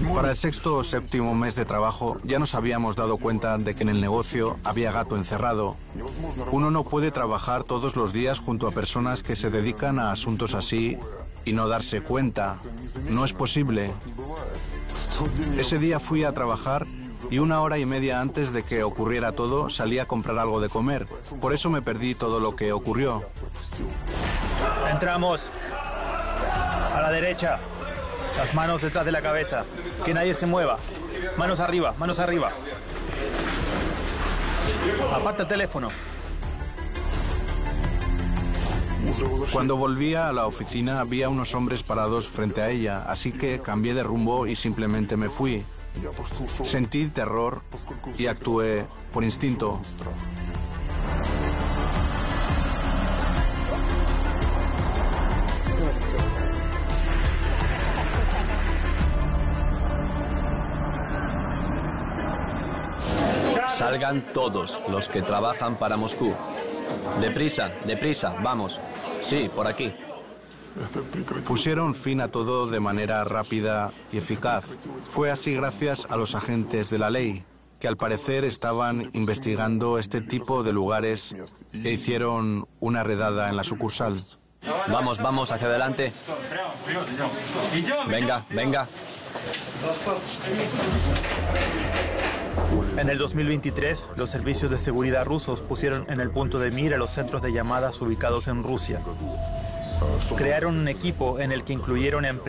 Para el sexto o séptimo mes de trabajo ya nos habíamos dado cuenta de que en el negocio había gato encerrado. Uno no puede trabajar todos los días junto a personas que se dedican a asuntos así y no darse cuenta. No es posible. Ese día fui a trabajar y 1 hora y media antes de que ocurriera todo salí a comprar algo de comer. Por eso me perdí todo lo que ocurrió. Entramos. A la derecha. Las manos detrás de la cabeza. Que nadie se mueva. Manos arriba, manos arriba. Aparta el teléfono. Cuando volvía a la oficina había unos hombres parados frente a ella, así que cambié de rumbo y simplemente me fui. Sentí terror y actué por instinto. Salgan todos los que trabajan para Moscú. Deprisa, deprisa, vamos. Sí, por aquí. Pusieron fin a todo de manera rápida y eficaz. Fue así gracias a los agentes de la ley, que al parecer estaban investigando este tipo de lugares e hicieron una redada en la sucursal. Vamos, vamos, hacia adelante. Venga, venga. En el 2023, los servicios de seguridad rusos pusieron en el punto de mira los centros de llamadas ubicados en Rusia. Crearon un equipo en el que incluyeron empleados